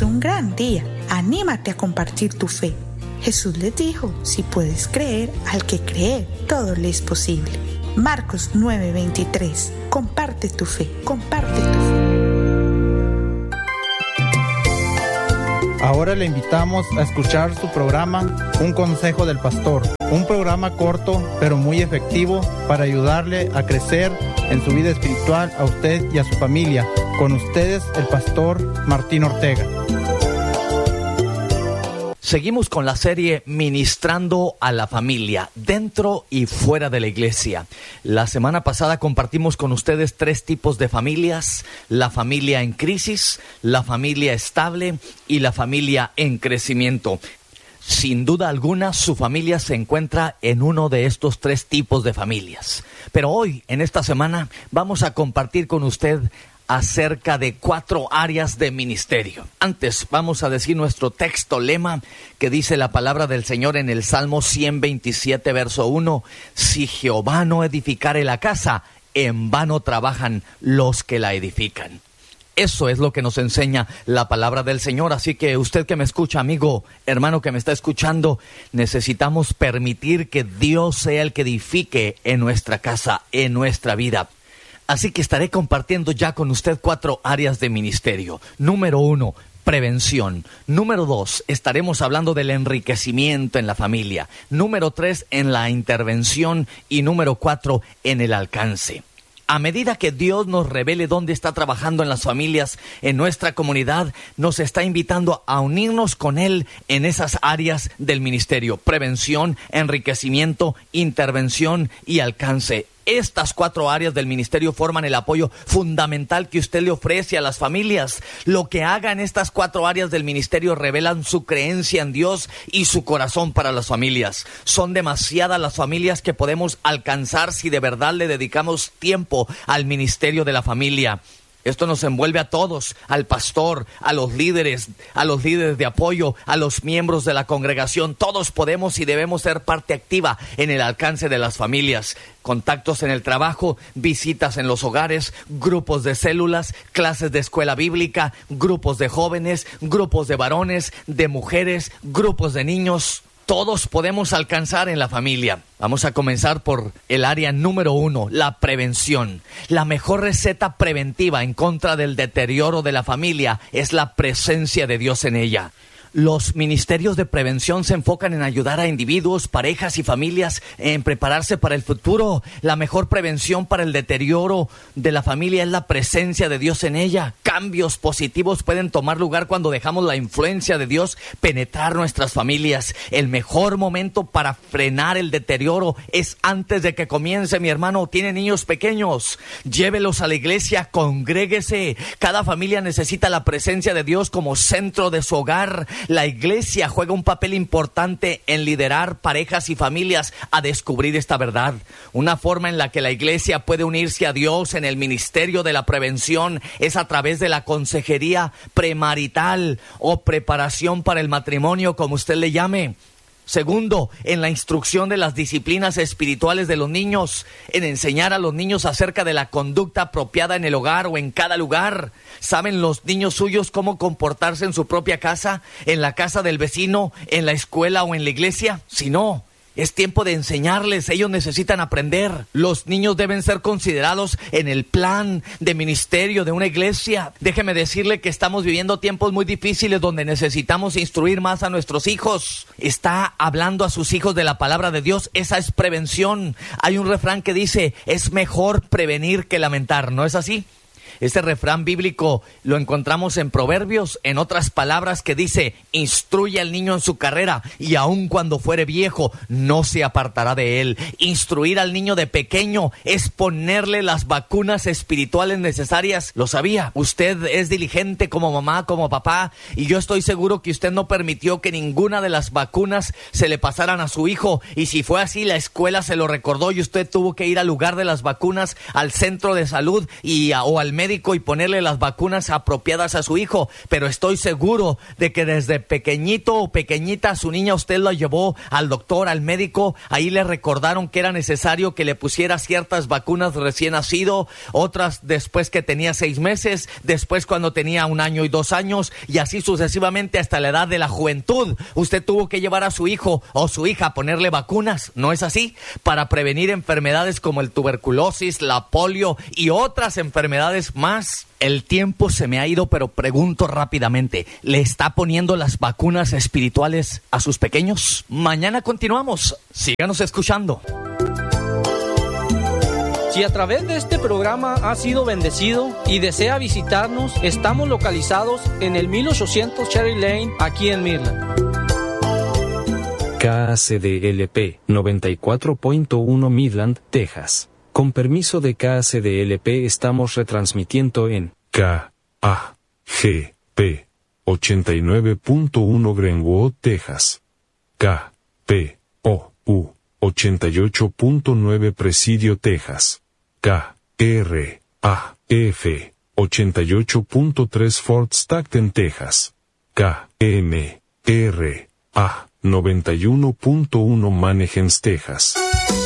es un gran día. Anímate a compartir tu fe. Jesús les dijo, si puedes creer, al que cree, todo le es posible. Marcos 9:23. Comparte tu fe, comparte tu fe. Ahora le invitamos a escuchar su programa Un Consejo del Pastor. Un programa corto pero muy efectivo para ayudarle a crecer en su vida espiritual a usted y a su familia. Con ustedes, el pastor Martín Ortega. Seguimos con la serie Ministrando a la Familia, dentro y fuera de la iglesia. La semana pasada compartimos con ustedes 3 tipos de familias: la familia en crisis, la familia estable y la familia en crecimiento. Sin duda alguna, su familia se encuentra en uno de estos 3 tipos de familias. Pero hoy, en esta semana, vamos a compartir con usted acerca de 4 áreas de ministerio. Antes vamos a decir nuestro texto lema que dice la palabra del Señor en el Salmo 127, verso 1. Si Jehová no edificare la casa, en vano trabajan los que la edifican. Eso es lo que nos enseña la palabra del Señor. Así que usted que me escucha, amigo, hermano que me está escuchando, necesitamos permitir que Dios sea el que edifique en nuestra casa, en nuestra vida. Así que estaré compartiendo ya con usted 4 áreas de ministerio. Número 1, prevención. Número 2, estaremos hablando del enriquecimiento en la familia. Número 3, en la intervención. Y número 4, en el alcance. A medida que Dios nos revele dónde está trabajando en las familias, en nuestra comunidad, nos está invitando a unirnos con Él en esas áreas del ministerio: prevención, enriquecimiento, intervención y alcance. Estas 4 áreas del ministerio forman el apoyo fundamental que usted le ofrece a las familias. Lo que haga en estas 4 áreas del ministerio revelan su creencia en Dios y su corazón para las familias. Son demasiadas las familias que podemos alcanzar si de verdad le dedicamos tiempo al ministerio de la familia. Esto nos envuelve a todos, al pastor, a los líderes de apoyo, a los miembros de la congregación. Todos podemos y debemos ser parte activa en el alcance de las familias. Contactos en el trabajo, visitas en los hogares, grupos de células, clases de escuela bíblica, grupos de jóvenes, grupos de varones, de mujeres, grupos de niños. Todos podemos alcanzar en la familia. Vamos a comenzar por el área número 1, la prevención. La mejor receta preventiva en contra del deterioro de la familia es la presencia de Dios en ella. Los ministerios de prevención se enfocan en ayudar a individuos, parejas y familias en prepararse para el futuro. La mejor prevención para el deterioro de la familia es la presencia de Dios en ella. Cambios positivos pueden tomar lugar cuando dejamos la influencia de Dios penetrar nuestras familias. El mejor momento para frenar el deterioro es antes de que comience. Mi hermano tiene niños pequeños, llévelos a la iglesia, congréguese. Cada familia necesita la presencia de Dios como centro de su hogar. La iglesia juega un papel importante en liderar parejas y familias a descubrir esta verdad. Una forma en la que la iglesia puede unirse a Dios en el ministerio de la prevención es a través de la consejería premarital o preparación para el matrimonio, como usted le llame. Segundo, en la instrucción de las disciplinas espirituales de los niños, en enseñar a los niños acerca de la conducta apropiada en el hogar o en cada lugar. ¿Saben los niños suyos cómo comportarse en su propia casa, en la casa del vecino, en la escuela o en la iglesia? Si no, es tiempo de enseñarles. Ellos necesitan aprender. Los niños deben ser considerados en el plan de ministerio de una iglesia. Déjeme decirle que estamos viviendo tiempos muy difíciles donde necesitamos instruir más a nuestros hijos. Está hablando a sus hijos de la palabra de Dios. Esa es prevención. Hay un refrán que dice: es mejor prevenir que lamentar. ¿No es así? Este refrán bíblico lo encontramos en Proverbios, en otras palabras, que dice: instruye al niño en su carrera y aun cuando fuere viejo no se apartará de él. Instruir al niño de pequeño es ponerle las vacunas espirituales necesarias. ¿Lo sabía? Usted es diligente como mamá, como papá, y yo estoy seguro que usted no permitió que ninguna de las vacunas se le pasaran a su hijo, y si fue así, la escuela se lo recordó y usted tuvo que ir al lugar de las vacunas, al centro de salud o al médico médico y ponerle las vacunas apropiadas a su hijo, pero estoy seguro de que desde pequeñito o pequeñita su niña usted la llevó al doctor, al médico, ahí le recordaron que era necesario que le pusiera ciertas vacunas recién nacido, otras después que tenía 6 meses, después cuando tenía 1 año y 2 años, y así sucesivamente hasta la edad de la juventud. Usted tuvo que llevar a su hijo o su hija a ponerle vacunas, ¿no es así? Para prevenir enfermedades como el tuberculosis, la polio y otras enfermedades más. El tiempo se me ha ido, pero pregunto rápidamente, ¿le está poniendo las vacunas espirituales a sus pequeños? Mañana continuamos. Síganos escuchando. Si a través de este programa ha sido bendecido y desea visitarnos, estamos localizados en el 1800 Cherry Lane, aquí en Midland. KACDLP 94.1 Midland, Texas. Con permiso de KACDLP estamos retransmitiendo en KAGP 89.1 Greenwood, Texas. KPOU 88.9 Presidio, Texas. KRAF 88.3 Fort Stockton, Texas. KMRA 91.1 Mannheim, Texas.